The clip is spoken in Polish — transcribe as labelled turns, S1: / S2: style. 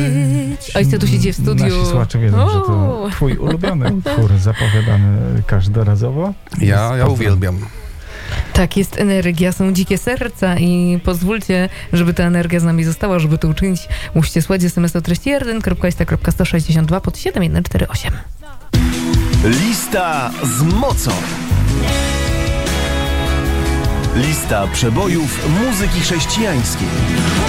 S1: Ojciec tu siedzi w studiu.
S2: Nasi słuchacze wiedzą, że to twój ulubiony utwór zapowiadany każdorazowo.
S3: Ja uwielbiam.
S1: Tak, jest energia, są dzikie serca i pozwólcie, żeby ta energia z nami została. Żeby to uczynić, musicie słuchać SMS o treści r1.162 pod 7148.
S4: Lista z mocą. Lista przebojów muzyki chrześcijańskiej.